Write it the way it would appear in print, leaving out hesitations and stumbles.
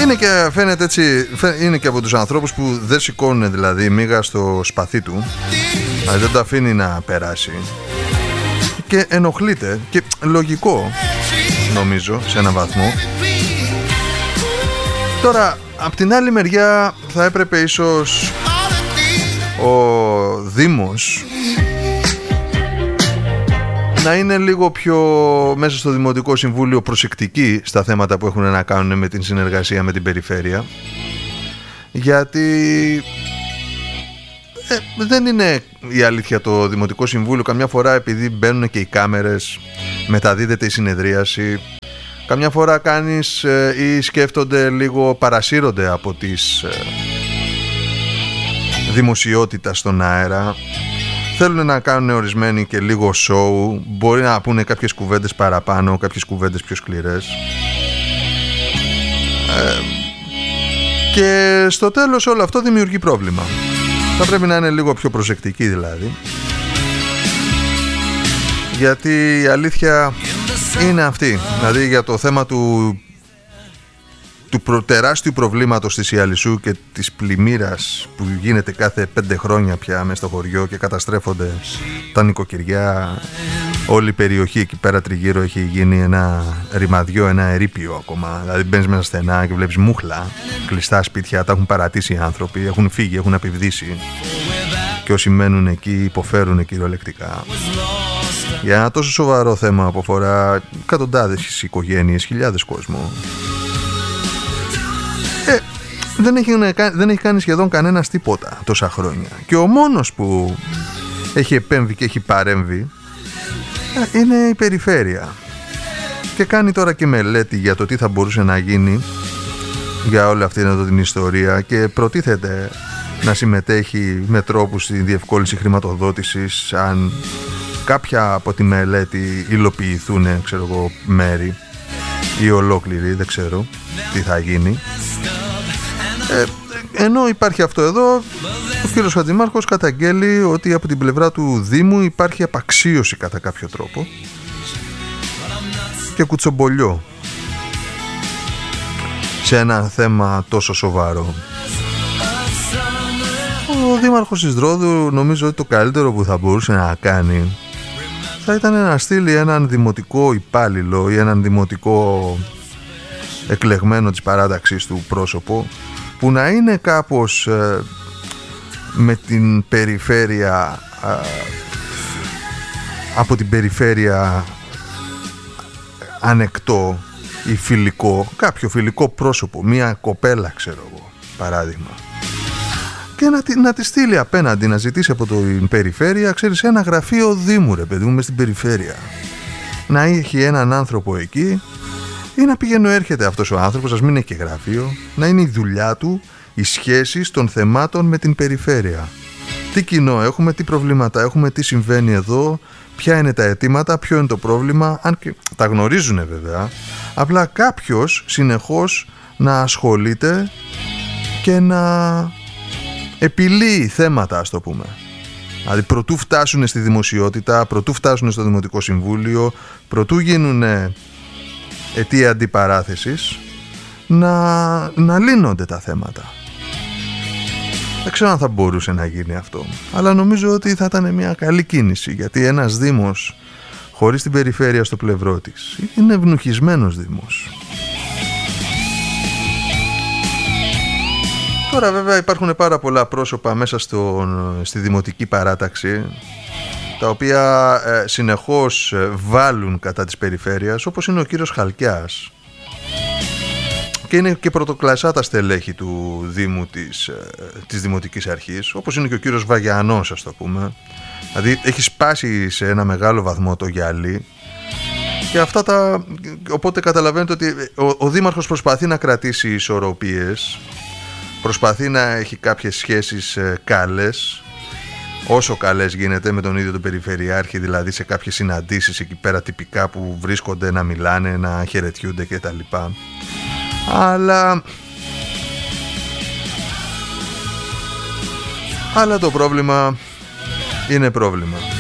Είναι και φαίνεται έτσι, είναι και από τους ανθρώπους που δεν σηκώνουν δηλαδή μίγα στο σπαθί του, αλλά δεν το αφήνει να περάσει και ενοχλείται, και λογικό νομίζω σε έναν βαθμό. Τώρα απ' την άλλη μεριά θα έπρεπε ίσως ο Δήμος να είναι λίγο πιο μέσα στο Δημοτικό Συμβούλιο προσεκτική στα θέματα που έχουν να κάνουν με την συνεργασία με την περιφέρεια, γιατί δεν είναι η αλήθεια το Δημοτικό Συμβούλιο. Καμιά φορά επειδή μπαίνουν και οι κάμερες, μεταδίδεται η συνεδρίαση, καμιά φορά κάνεις ή σκέφτονται λίγο, παρασύρονται από τις δημοσιότητα στον αέρα. Θέλουν να κάνουν ορισμένοι και λίγο show. Μπορεί να πούνε κάποιες κουβέντες παραπάνω, κάποιες κουβέντες πιο σκληρές. Και στο τέλος όλο αυτό δημιουργεί πρόβλημα. Θα πρέπει να είναι λίγο πιο προσεκτικοί δηλαδή. Γιατί η αλήθεια είναι αυτή. Δηλαδή για το θέμα του τεράστιου προβλήματος της Ιαλισσού και της πλημμύρας που γίνεται κάθε 5 χρόνια πια μέσα στο χωριό και καταστρέφονται τα νοικοκυριά, όλη η περιοχή εκεί πέρα τριγύρω έχει γίνει ένα ρημαδιό, ένα ερείπιο ακόμα. Δηλαδή μπαίνεις μέσα στενά και βλέπεις μούχλα, κλειστά σπίτια, τα έχουν παρατήσει οι άνθρωποι, έχουν φύγει, έχουν απειβδίσει και όσοι μένουν εκεί υποφέρουν κυριολεκτικά. Για ένα τόσο σοβαρό θέμα που αφορά εκατοντάδες οικογένειες, χιλιάδες κόσμο, δεν έχει κάνει σχεδόν κανένας τίποτα τόσα χρόνια. Και ο μόνος που έχει επέμβει και έχει παρέμβει είναι η περιφέρεια. Και κάνει τώρα και μελέτη για το τι θα μπορούσε να γίνει για όλη αυτή εδώ την ιστορία και προτίθεται να συμμετέχει με τρόπους στη διευκόλυνση χρηματοδότησης αν κάποια από τη μελέτη υλοποιηθούν, ξέρω εγώ, μέρη ή ολόκληρη, δεν ξέρω τι θα γίνει. Ενώ υπάρχει αυτό εδώ, ο κύριος Χατζημάρχος καταγγέλει ότι από την πλευρά του Δήμου υπάρχει απαξίωση κατά κάποιο τρόπο και κουτσομπολιό σε ένα θέμα τόσο σοβαρό. Ο Δήμαρχος της Ρόδου νομίζω ότι το καλύτερο που θα μπορούσε να κάνει θα ήταν να στείλει έναν δημοτικό υπάλληλο ή έναν δημοτικό εκλεγμένο της παράταξης του πρόσωπο που να είναι κάπως με την περιφέρεια, από την περιφέρεια ανεκτό ή φιλικό, κάποιο φιλικό πρόσωπο, μία κοπέλα ξέρω εγώ παράδειγμα, και να τη στείλει απέναντι, να ζητήσει από την περιφέρεια, ξέρεις, ένα γραφείο Δήμου ρε παιδί μου μες στην περιφέρεια, να έχει έναν άνθρωπο εκεί ή να πηγαίνω έρχεται αυτός ο άνθρωπος, ας μην έχει και γραφείο, να είναι η δουλειά του οι σχέσεις των θεμάτων με την περιφέρεια. Τι κοινό έχουμε, τι προβλήματα έχουμε, τι συμβαίνει εδώ, ποια είναι τα αιτήματα, ποιο είναι το πρόβλημα, αν και τα γνωρίζουν βέβαια, απλά κάποιος συνεχώς να ασχολείται και να επιλύει θέματα, ας το πούμε. Δηλαδή προτού φτάσουν στη δημοσιότητα, προτού φτάσουν στο Δημοτικό Συμβούλιο, προτού γίνουν αιτία αντιπαράθεσης, να λύνονται τα θέματα. Δεν ξέρω αν θα μπορούσε να γίνει αυτό, αλλά νομίζω ότι θα ήταν μια καλή κίνηση, γιατί ένας Δήμος χωρίς την περιφέρεια στο πλευρό της είναι ευνουχισμένος Δήμος. Τώρα βέβαια υπάρχουν πάρα πολλά πρόσωπα μέσα στη δημοτική παράταξη τα οποία συνεχώς βάλουν κατά της περιφέρειας, όπως είναι ο κύριος Χαλκιάς, και είναι και πρωτοκλασσά τα στελέχη του Δήμου της Δημοτικής Αρχής, όπως είναι και ο κύριος Βαγιανός, ας το πούμε. Δηλαδή έχει σπάσει σε ένα μεγάλο βαθμό το γυαλί και αυτά οπότε καταλαβαίνετε ότι ο Δήμαρχος προσπαθεί να κρατήσει ισορροπίες, προσπαθεί να έχει κάποιες σχέσεις καλές, όσο καλές γίνεται, με τον ίδιο τον Περιφερειάρχη, δηλαδή σε κάποιες συναντήσεις εκεί πέρα τυπικά που βρίσκονται να μιλάνε, να χαιρετιούνται κτλ. Αλλά το πρόβλημα είναι πρόβλημα.